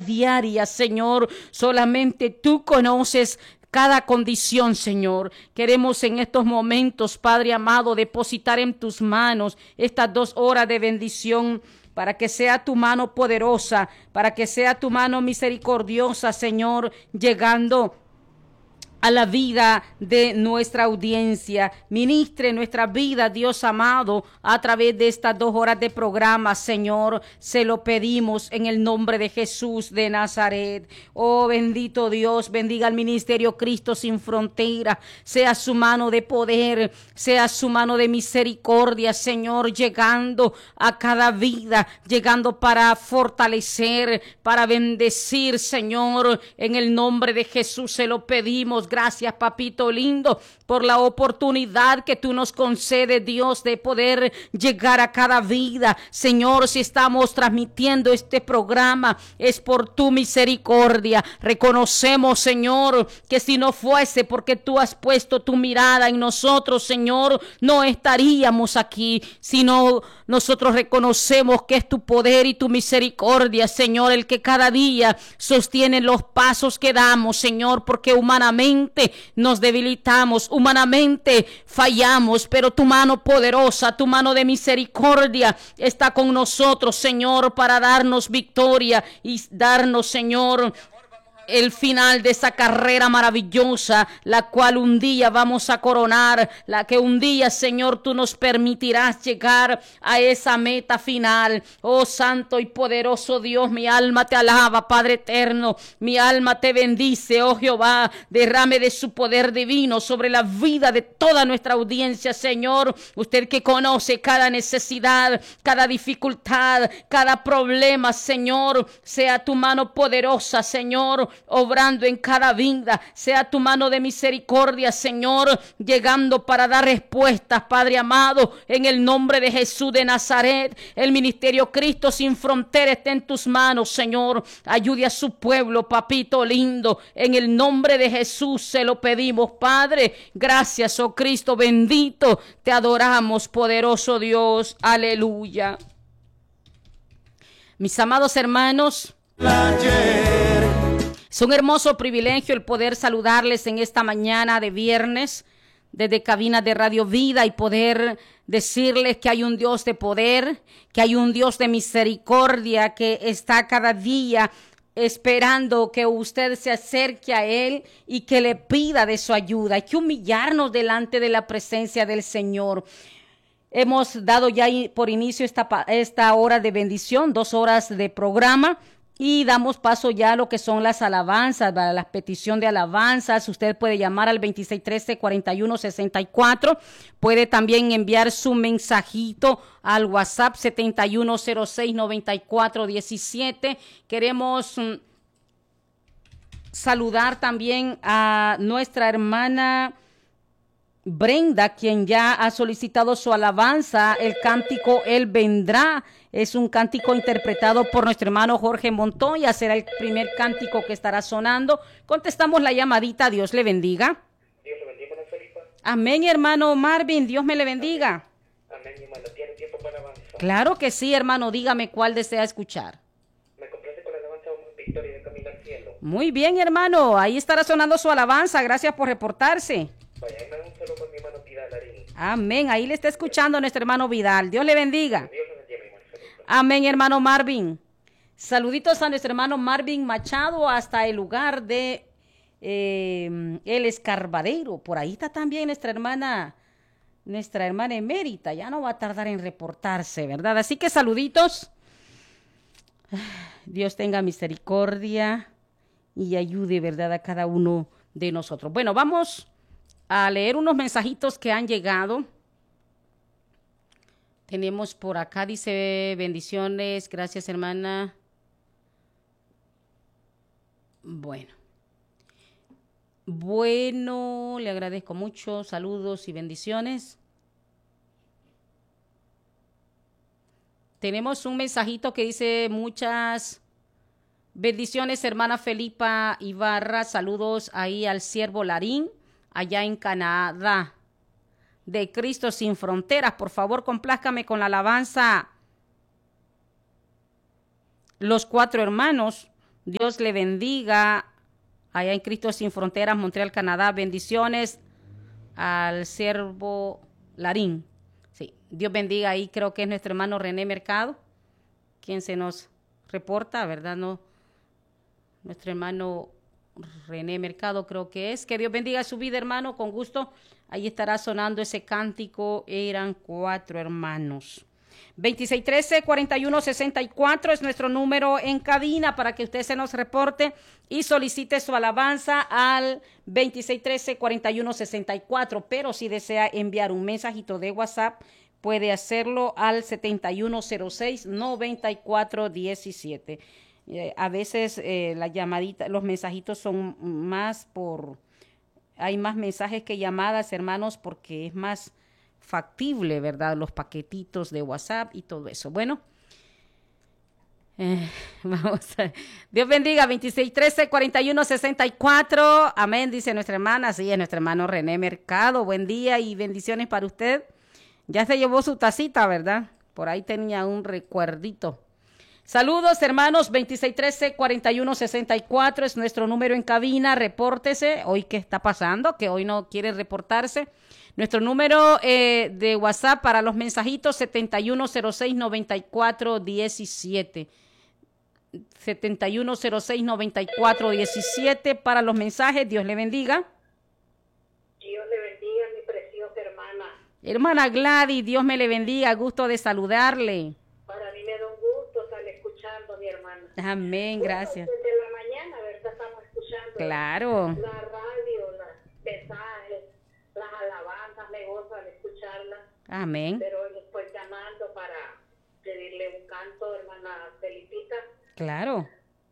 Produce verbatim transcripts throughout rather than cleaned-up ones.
diaria, Señor. Solamente tú conoces cada condición, Señor. Queremos en estos momentos, Padre amado, depositar en tus manos estas dos horas de bendición, para que sea tu mano poderosa, para que sea tu mano misericordiosa, Señor, llegando a la vida de nuestra audiencia. Ministre nuestra vida, Dios amado, a través de estas dos horas de programa, Señor. Se lo pedimos en el nombre de Jesús de Nazaret. Oh, bendito Dios, bendiga al ministerio Cristo Sin Frontera. Sea su mano de poder, sea su mano de misericordia, Señor, llegando a cada vida, llegando para fortalecer, para bendecir, Señor. En el nombre de Jesús se lo pedimos. Gracias, papito lindo, por la oportunidad que tú nos concedes, Dios, de poder llegar a cada vida. Señor, si estamos transmitiendo este programa, es por tu misericordia. Reconocemos, Señor, que si no fuese porque tú has puesto tu mirada en nosotros, Señor, no estaríamos aquí, sino nosotros reconocemos que es tu poder y tu misericordia, Señor, el que cada día sostiene los pasos que damos, Señor, porque humanamente nos debilitamos, humanamente fallamos, pero tu mano poderosa, tu mano de misericordia está con nosotros, Señor, para darnos victoria y darnos, Señor, el final de esa carrera maravillosa, la cual un día vamos a coronar, la que un día, Señor, tú nos permitirás llegar a esa meta final. Oh, santo y poderoso Dios, mi alma te alaba, Padre eterno, mi alma te bendice, oh Jehová. Derrame de su poder divino sobre la vida de toda nuestra audiencia, Señor. Usted que conoce cada necesidad, cada dificultad, cada problema, Señor, sea tu mano poderosa, Señor, obrando en cada vida, sea tu mano de misericordia, Señor, llegando para dar respuestas, Padre amado, en el nombre de Jesús de Nazaret. El ministerio Cristo Sin Frontera está en tus manos, Señor. Ayude a su pueblo, papito lindo, en el nombre de Jesús se lo pedimos, Padre. Gracias, oh Cristo bendito, te adoramos, poderoso Dios, aleluya. Mis amados hermanos, es un hermoso privilegio el poder saludarles en esta mañana de viernes desde cabina de Radio Vida y poder decirles que hay un Dios de poder, que hay un Dios de misericordia que está cada día esperando que usted se acerque a Él y que le pida de su ayuda. Hay que humillarnos delante de la presencia del Señor. Hemos dado ya por inicio esta, esta hora de bendición, dos horas de programa. Y damos paso ya a lo que son las alabanzas, a la petición de alabanzas. Usted puede llamar al veintiséis trece, cuarenta y uno sesenta y cuatro. Puede también enviar su mensajito al WhatsApp setenta y uno cero seis noventa y cuatro diecisiete. Queremos um, saludar también a nuestra hermana Brenda, quien ya ha solicitado su alabanza, el cántico Él Vendrá. Es un cántico interpretado por nuestro hermano Jorge Montoya. Será el primer cántico que estará sonando. Contestamos la llamadita. Dios le bendiga. Dios le bendiga, hermana Felipa. Amén, hermano Marvin. Dios me le bendiga. Amén, hermano. ¿Tiene tiempo para alabanza? Claro que sí, hermano. Dígame cuál desea escuchar. Me complace con la alabanza de Victoria de Camino al Cielo. Muy bien, hermano. Ahí estará sonando su alabanza. Gracias por reportarse. Vaya, ahí me da un saludo por mi hermano Vidal Larín. Amén. Ahí le está escuchando nuestro hermano Vidal. Dios le bendiga. Dios le bendiga, mi hermano Felipa. Amén, hermano Marvin. Saluditos a nuestro hermano Marvin Machado hasta el lugar de eh, El Escarbadero. Por ahí está también nuestra hermana, nuestra hermana emérita. Ya no va a tardar en reportarse, ¿verdad? Así que saluditos. Dios tenga misericordia y ayude, ¿verdad?, a cada uno de nosotros. Bueno, vamos a leer unos mensajitos que han llegado. Tenemos por acá, dice, bendiciones, gracias, hermana. Bueno. Bueno, le agradezco mucho, saludos y bendiciones. Tenemos un mensajito que dice, muchas bendiciones, hermana Felipa Ibarra, saludos ahí al siervo Larín, allá en Canadá, de Cristo Sin Fronteras. Por favor, complázcame con la alabanza Los Cuatro Hermanos Dios le bendiga allá en Cristo Sin Fronteras, Montreal, Canadá. Bendiciones al siervo Larín. Sí, Dios bendiga ahí, creo que es nuestro hermano René Mercado, quien se nos reporta, ¿verdad? No, nuestro hermano René Mercado creo que es. Que Dios bendiga su vida, hermano, con gusto. Ahí estará sonando ese cántico, eran cuatro hermanos. veintiséis trece, cuarenta y uno sesenta y cuatro es nuestro número en cabina para que usted se nos reporte y solicite su alabanza al veintiséis trece, cuarenta y uno sesenta y cuatro. Pero si desea enviar un mensajito de WhatsApp, puede hacerlo al setenta y uno cero seis, noventa y cuatro diecisiete. Eh, a veces eh, la llamadita, los mensajitos son más por... Hay más mensajes que llamadas, hermanos, porque es más factible, ¿verdad? Los paquetitos de WhatsApp y todo eso. Bueno, eh, vamos a... Dios bendiga, veintiséis trece, cuarenta y uno sesenta y cuatro. Amén, dice nuestra hermana. Sí, es nuestro hermano René Mercado. Buen día y bendiciones para usted. Ya se llevó su tacita, ¿verdad? Por ahí tenía un recuerdito. Saludos, hermanos, veintiséis trece, cuarenta y uno sesenta y cuatro es nuestro número en cabina, repórtese. Hoy, ¿qué está pasando? Que hoy no quiere reportarse. Nuestro número eh, de WhatsApp para los mensajitos, setenta y uno cero seis, noventa y cuatro diecisiete. setenta y uno cero seis, noventa y cuatro diecisiete para los mensajes. Dios le bendiga. Dios le bendiga, mi preciosa hermana. Hermana Gladys, Dios me le bendiga, gusto de saludarle. Para mí me da un gusto estar escuchando, mi hermana. Amén, gracias. Bueno, desde la mañana, ¿verdad? Estamos escuchando Claro. la radio, los mensajes, las alabanzas, me gozo al escucharlas. Amén. Pero hoy estoy llamando para pedirle un canto, hermana Felipita. Claro.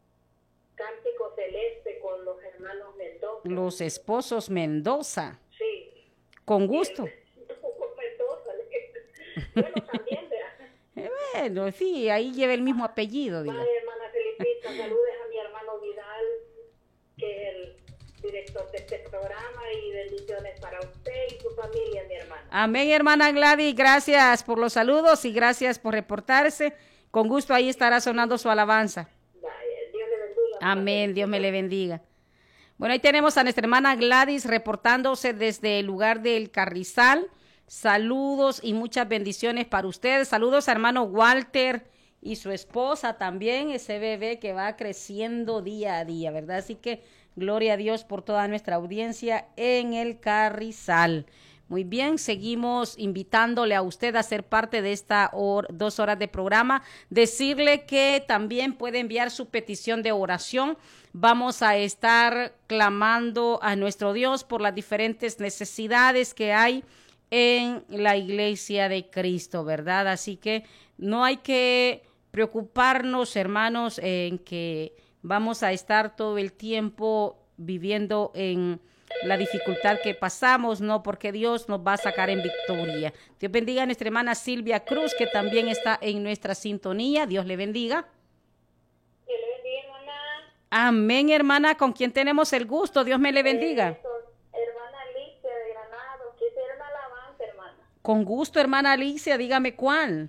Cántico celeste con los hermanos Mendoza. Los esposos Mendoza. Sí. Con gusto. Mendoza. Bueno, también, ¿verdad? Eh, Bueno, sí, ahí lleva el mismo apellido. Diga. Vale, hermana Felipita, saludes a mi hermano Vidal, que es el director de este programa, y bendiciones para usted y su familia, mi hermana. Amén, hermana Gladys, gracias por los saludos y gracias por reportarse. Con gusto ahí estará sonando su alabanza. Vaya, Dios le bendiga. Amén, Dios me le bendiga. Bueno, ahí tenemos a nuestra hermana Gladys reportándose desde el lugar del Carrizal. Saludos y muchas bendiciones para ustedes. Saludos a hermano Walter y su esposa también, ese bebé que va creciendo día a día, ¿verdad? Así que gloria a Dios por toda nuestra audiencia en el Carrizal. Muy bien, seguimos invitándole a usted a ser parte de esta hora, dos horas de programa. Decirle que también puede enviar su petición de oración. Vamos a estar clamando a nuestro Dios por las diferentes necesidades que hay en la iglesia de Cristo, ¿verdad? Así que no hay que preocuparnos, hermanos, en que vamos a estar todo el tiempo viviendo en la dificultad que pasamos, no, porque Dios nos va a sacar en victoria. Dios bendiga a nuestra hermana Silvia Cruz, que también está en nuestra sintonía. Dios le bendiga. Dios le bendiga, hermana. Amén, hermana, con quien tenemos el gusto. Dios me le bendiga. Eso, hermana Alicia de Granado, quisiera una alabanza, hermana. Con gusto, hermana Alicia, dígame cuál.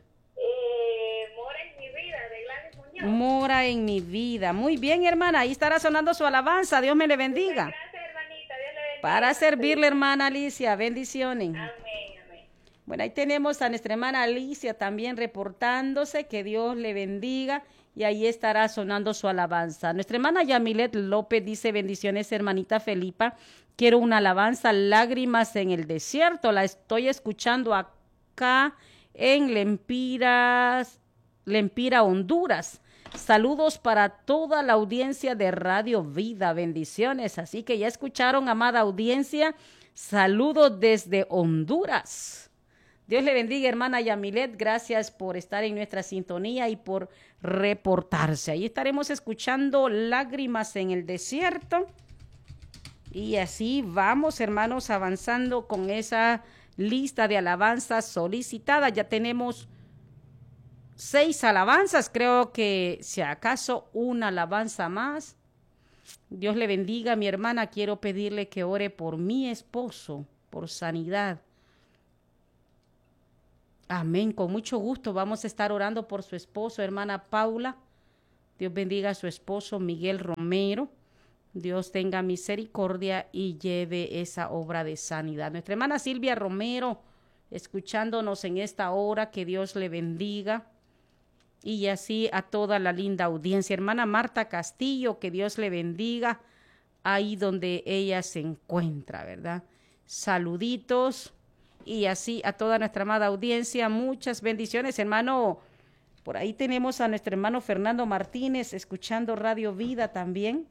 Eh, Mora en mi vida, de Gladys Muñoz. Mora en mi vida. Muy bien, hermana, ahí estará sonando su alabanza. Dios me le bendiga. Gracias, hermanita. Dios le bendiga. Para servirle, hermana Alicia. Bendiciones. Amén, amén. Bueno, ahí tenemos a nuestra hermana Alicia también reportándose. Que Dios le bendiga. Y ahí estará sonando su alabanza. Nuestra hermana Yamilet López dice: bendiciones, hermanita Felipa. Quiero una alabanza, Lágrimas en el Desierto. La estoy escuchando acá en Lempiras, Lempira, Honduras. Saludos para toda la audiencia de Radio Vida. Bendiciones. Así que ya escucharon, amada audiencia. Saludos desde Honduras. Dios le bendiga, hermana Yamilet. Gracias por estar en nuestra sintonía y por reportarse. Ahí estaremos escuchando Lágrimas en el Desierto. Y así vamos, hermanos, avanzando con esa lista de alabanzas solicitadas. Ya tenemos seis alabanzas. Creo que si acaso una alabanza más. Dios le bendiga, mi hermana. Quiero pedirle que ore por mi esposo, por sanidad. Amén, con mucho gusto vamos a estar orando por su esposo, hermana Paula. Dios bendiga a su esposo Miguel Romero. Dios tenga misericordia y lleve esa obra de sanidad. Nuestra hermana Silvia Romero, escuchándonos en esta hora, que Dios le bendiga. Y así a toda la linda audiencia. Hermana Marta Castillo, que Dios le bendiga ahí donde ella se encuentra, ¿verdad? Saluditos. Y así a toda nuestra amada audiencia, muchas bendiciones, hermano. Por ahí tenemos a nuestro hermano Fernando Martínez, escuchando Radio Vida también.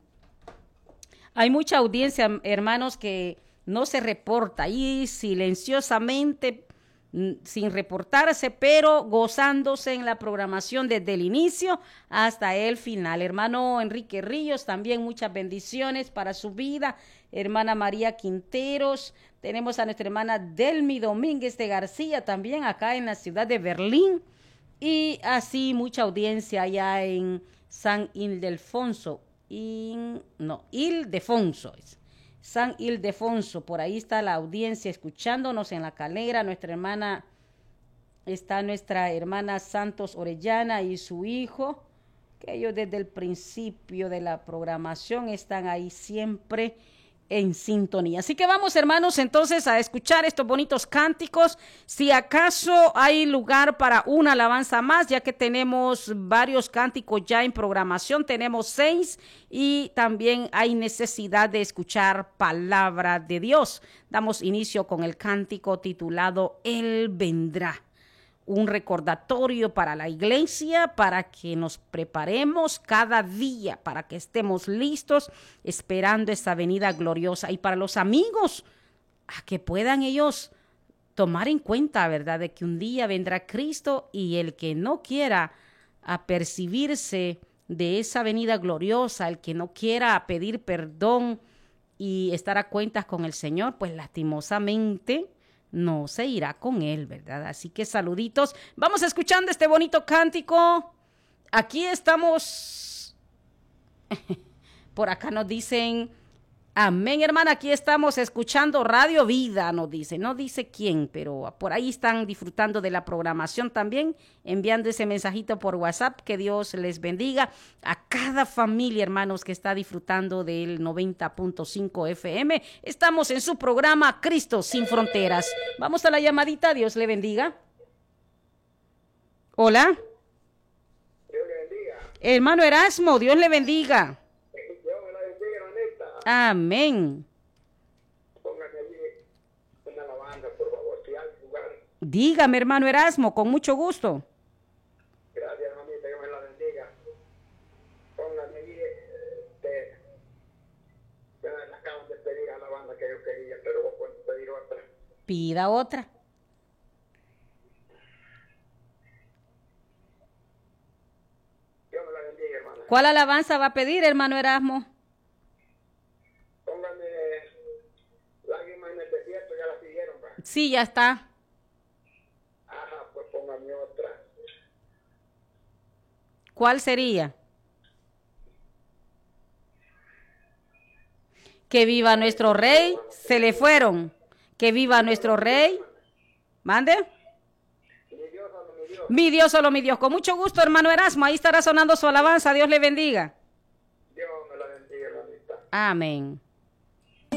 Hay mucha audiencia, hermanos, que no se reporta ahí silenciosamente, sin reportarse, pero gozándose en la programación desde el inicio hasta el final. Hermano Enrique Ríos, también muchas bendiciones para su vida. Hermana María Quinteros, tenemos a nuestra hermana Delmi Domínguez de García, también acá en la ciudad de Berlín, y así mucha audiencia allá en San Ildefonso, in, no, Ildefonso es. San Ildefonso, por ahí está la audiencia escuchándonos en La Calera. Nuestra hermana, está nuestra hermana Santos Orellana y su hijo, que ellos desde el principio de la programación están ahí siempre en sintonía. Así que vamos, hermanos, entonces a escuchar estos bonitos cánticos. Si acaso hay lugar para una alabanza más, ya que tenemos varios cánticos ya en programación, tenemos seis, y también hay necesidad de escuchar palabra de Dios. Damos inicio con el cántico titulado Él vendrá. Un recordatorio para la iglesia, para que nos preparemos cada día, para que estemos listos esperando esa venida gloriosa. Y para los amigos, a que puedan ellos tomar en cuenta, ¿verdad?, de que un día vendrá Cristo, y el que no quiera apercibirse de esa venida gloriosa, el que no quiera pedir perdón y estar a cuentas con el Señor, pues lastimosamente no se irá con él, ¿verdad? Así que saluditos. Vamos escuchando este bonito cántico. Aquí estamos. Por acá nos dicen, amén, hermana, aquí estamos escuchando Radio Vida, nos dice. No dice quién, pero por ahí están disfrutando de la programación también, enviando ese mensajito por WhatsApp. Que Dios les bendiga a cada familia, hermanos, que está disfrutando del noventa punto cinco F M. Estamos en su programa Cristo Sin Fronteras. Vamos a la llamadita. Dios le bendiga. Hola. Dios le bendiga. Hermano Erasmo, Dios le bendiga. Dios me la bendiga, hermanita. Amén. Póngame allí una alabanza, por favor, si hay lugar. Dígame, hermano Erasmo, con mucho gusto. Gracias, hermanita, Dios me la bendiga. Póngame allí, este, ya me acaban de pedir alabanza que yo quería, pero vos puedes pedir otra. Pida otra. Dios me la bendiga, hermana. ¿Cuál alabanza va a pedir, hermano Erasmo? Póngame lágrimas en el desierto, ya la pidieron, ¿va? Sí, ya está. Ajá, pues póngame otra. ¿Cuál sería? Que viva nuestro rey. Se le fueron. Que viva nuestro rey. ¿Mande? Mi Dios, solo mi Dios. Mi Dios, solo mi Dios. Con mucho gusto, hermano Erasmo. Ahí estará sonando su alabanza. Dios le bendiga. Dios me la bendiga, hermanita. Amén.